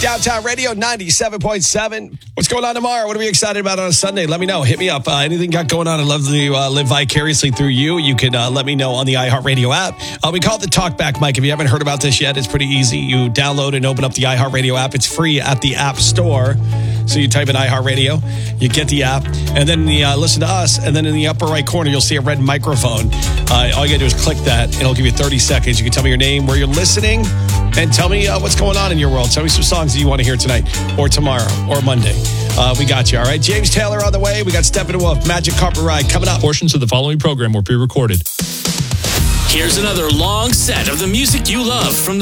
Downtown Radio 97.7. What's going on tomorrow? What are we excited about on a Sunday? Let me know. Hit me up. Anything got going on? I'd love to live vicariously through you. You can let me know on the iHeartRadio app. We call it the Talkback Mic. If you haven't heard about this yet, it's pretty easy. You download and open up the iHeartRadio app. It's free at the App Store. So you type in iHeartRadio, you get the app, and then listen to us. And then in the upper right corner, you'll see a red microphone. All you got to do is click that, and it'll give you 30 seconds. You can tell me your name, where you're listening, and tell me what's going on in your world. Tell me some songs that you want to hear tonight or tomorrow or Monday. We got you, all right? James Taylor on the way. We got Steppenwolf, Magic Carpet Ride coming up. Portions of the following program were pre-recorded. Here's another long set of the music you love from the